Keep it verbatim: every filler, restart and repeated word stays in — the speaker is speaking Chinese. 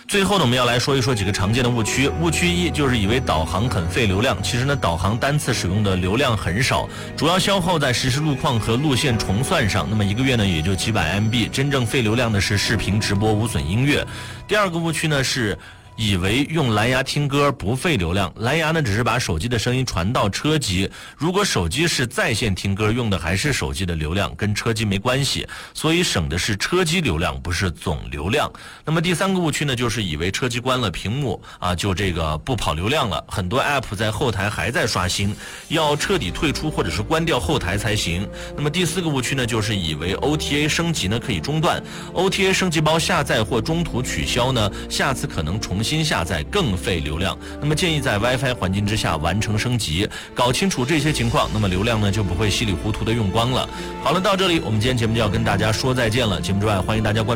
最后呢，我们要来说一说几个常见的误区。误区一就是以为导航很费流量，其实呢，导航单次使用的流量很少，主要消耗在实时路况和路线重算上。那么一个月呢，也就几百 M B， 真正费流量的是视频直播无损音乐。第二个误区呢是以为用蓝牙听歌不费流量，蓝牙呢只是把手机的声音传到车机，如果手机是在线听歌，用的还是手机的流量，跟车机没关系，所以省的是车机流量，不是总流量。那么第三个误区呢，就是以为车机关了屏幕啊，就这个不跑流量了，很多 App 在后台还在刷新，要彻底退出或者是关掉后台才行。那么第四个误区呢，就是以为 O T A 升级呢可以中断， O T A 升级包下载或中途取消呢，下次可能重新新下载更费流量，那么建议在 WiFi 环境之下完成升级，搞清楚这些情况，那么流量呢就不会稀里糊涂的用光了。好了，到这里我们今天节目就要跟大家说再见了。节目之外，欢迎大家关注